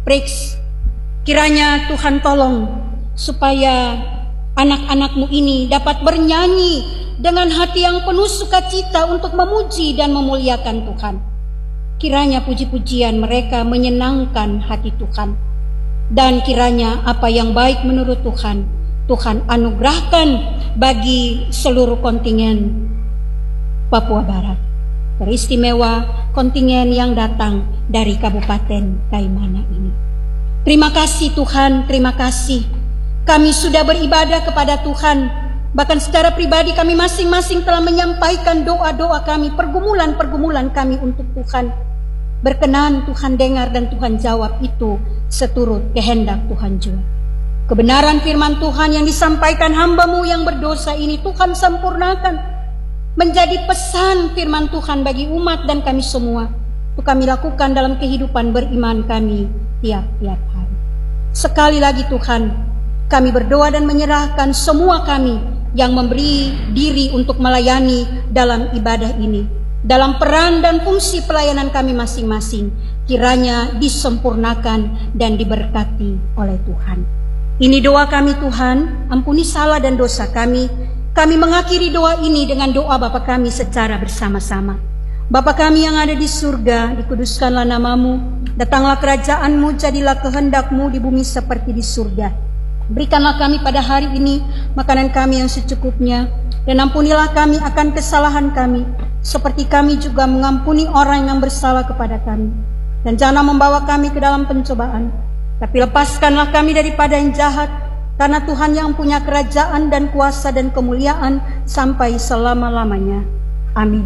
Prix, kiranya Tuhan tolong supaya anak-anak-Mu ini dapat bernyanyi dengan hati yang penuh sukacita untuk memuji dan memuliakan Tuhan. Kiranya puji-pujian mereka menyenangkan hati Tuhan. Dan kiranya apa yang baik menurut Tuhan, Tuhan anugerahkan bagi seluruh kontingen Papua Barat. Teristimewa kontingen yang datang dari Kabupaten Kaimana ini. Terima kasih Tuhan, terima kasih. Kami sudah beribadah kepada Tuhan. Bahkan secara pribadi kami masing-masing telah menyampaikan doa-doa kami, pergumulan-pergumulan kami untuk Tuhan. Berkenan Tuhan dengar dan Tuhan jawab itu seturut kehendak Tuhan juga. Kebenaran firman Tuhan yang disampaikan hamba-Mu yang berdosa ini Tuhan sempurnakan. Menjadi pesan firman Tuhan bagi umat dan kami semua. Itu kami lakukan dalam kehidupan beriman kami tiap-tiap hari. Sekali lagi Tuhan, kami berdoa dan menyerahkan semua kami yang memberi diri untuk melayani dalam ibadah ini. Dalam peran dan fungsi pelayanan kami masing-masing, kiranya disempurnakan dan diberkati oleh Tuhan. Ini doa kami Tuhan, ampuni salah dan dosa kami. Kami mengakhiri doa ini dengan doa Bapa kami secara bersama-sama. Bapa kami yang ada di surga, dikuduskanlah nama-Mu, datanglah kerajaan-Mu, jadilah kehendak-Mu di bumi seperti di surga. Berikanlah kami pada hari ini makanan kami yang secukupnya, dan ampunilah kami akan kesalahan kami, seperti kami juga mengampuni orang yang bersalah kepada kami. Dan jangan membawa kami ke dalam pencobaan, tapi lepaskanlah kami daripada yang jahat, karena Tuhan yang punya kerajaan dan kuasa dan kemuliaan sampai selama-lamanya. Amin.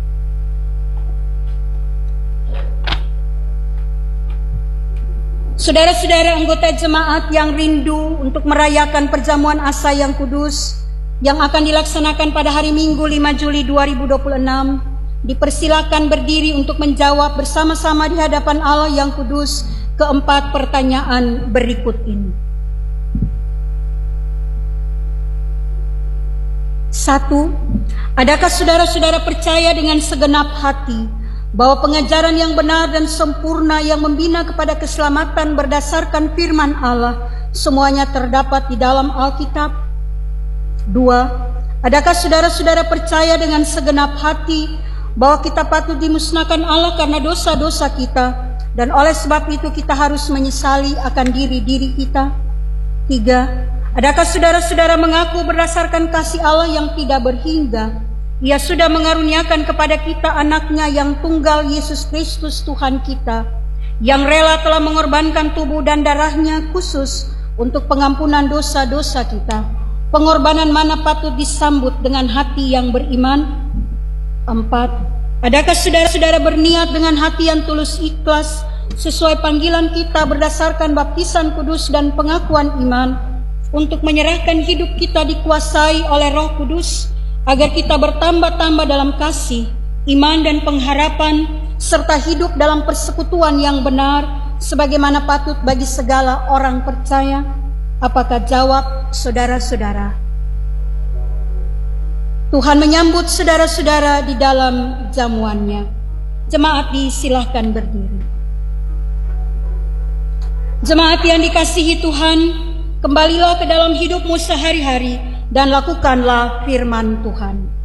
Saudara-saudara anggota jemaat yang rindu untuk merayakan perjamuan Asa yang kudus yang akan dilaksanakan pada hari Minggu 5 Juli 2026, dipersilakan berdiri untuk menjawab bersama-sama di hadapan Allah yang kudus keempat pertanyaan berikut ini. 1. Adakah saudara-saudara percaya dengan segenap hati bahwa pengajaran yang benar dan sempurna yang membina kepada keselamatan berdasarkan firman Allah semuanya terdapat di dalam Alkitab? 2. Adakah saudara-saudara percaya dengan segenap hati bahwa kita patut dimusnahkan Allah karena dosa-dosa kita, dan oleh sebab itu kita harus menyesali akan diri-diri kita? 3. Adakah saudara-saudara mengaku berdasarkan kasih Allah yang tidak berhingga, Ia sudah mengaruniakan kepada kita anaknya yang tunggal, Yesus Kristus Tuhan kita, yang rela telah mengorbankan tubuh dan darahnya khusus untuk pengampunan dosa-dosa kita? Pengorbanan mana patut disambut dengan hati yang beriman? 4. Adakah saudara-saudara berniat dengan hati yang tulus ikhlas sesuai panggilan kita berdasarkan baptisan kudus dan pengakuan iman untuk menyerahkan hidup kita dikuasai oleh Roh Kudus agar kita bertambah-tambah dalam kasih, iman dan pengharapan serta hidup dalam persekutuan yang benar sebagaimana patut bagi segala orang percaya? Apakah jawab saudara-saudara? Tuhan menyambut saudara-saudara di dalam jamuannya. Jemaat disilahkan berdiri. Jemaat yang dikasihi Tuhan, kembalilah ke dalam hidupmu sehari-hari dan lakukanlah firman Tuhan.